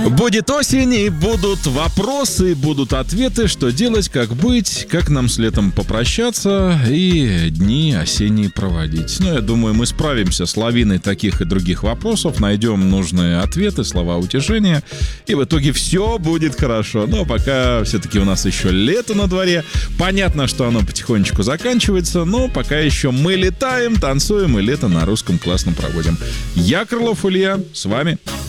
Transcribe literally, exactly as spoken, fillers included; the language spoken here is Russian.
Будет осень, и будут вопросы, будут ответы, что делать, как быть, как нам с летом попрощаться и дни осенние проводить. Ну, я думаю, мы справимся с лавиной таких и других вопросов, найдем нужные ответы, слова утешения, и в итоге все будет хорошо. Но пока все-таки у нас еще лето на дворе. Понятно, что оно потихонечку заканчивается, но пока еще мы летаем, танцуем и лето на русском классно проводим. Я Крылов Илья, с вами